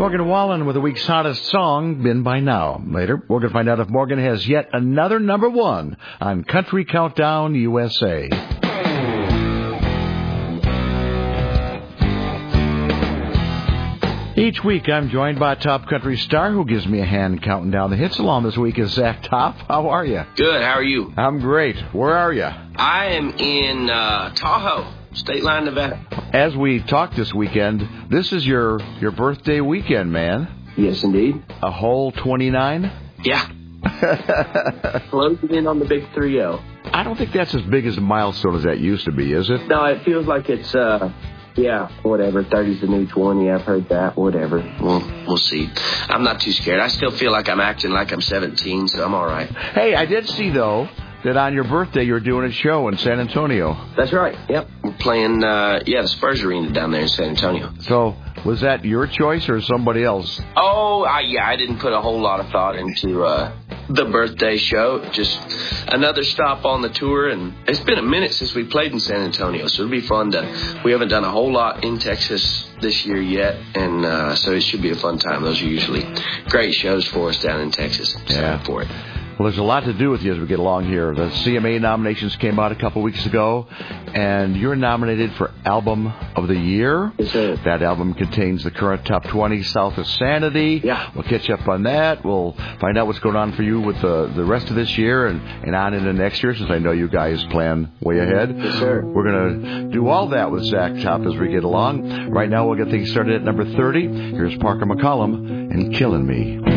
Morgan Wallen with the week's hottest song, Been By Now. Later, we're going to find out if Morgan has yet another number one on Country Countdown USA. Each week, I'm joined by a top country star who gives me a hand counting down the hits. Along this week is Zach Top. How are you? Good. How are you? I'm great. Where are you? I am in Tahoe, State Line, Nevada. As we talk this weekend, this is your birthday weekend, man. Yes, indeed. A whole 29? Yeah. Closing in on the big 3-0. I don't think that's as big as a milestone as that used to be, is it? No, it feels like it's, whatever. 30's the new 20. I've heard that. Whatever. We'll see. I'm not too scared. I still feel like I'm acting like I'm 17, so I'm all right. Hey, I did see, though, that on your birthday you're doing a show in San Antonio. That's right. Yep. We're playing, the Spurs Arena down there in San Antonio. So, was that your choice or somebody else? Oh, I didn't put a whole lot of thought into the birthday show. Just another stop on the tour, and it's been a minute since we played in San Antonio, so it'll be fun we haven't done a whole lot in Texas this year yet, and so it should be a fun time. Those are usually great shows for us down in Texas. Yeah. For it. Well, there's a lot to do with you as we get along here. The CMA nominations came out a couple weeks ago, and you're nominated for Album of the Year. Yes, sir. That album contains the current top 20, South of Sanity. Yeah. We'll catch up on that. We'll find out what's going on for you with the rest of this year and on into next year, since I know you guys plan way ahead. Yes, sir. We're going to do all that with Zach Top as we get along. Right now, we'll get things started at number 30. Here's Parker McCollum and Killin' Me.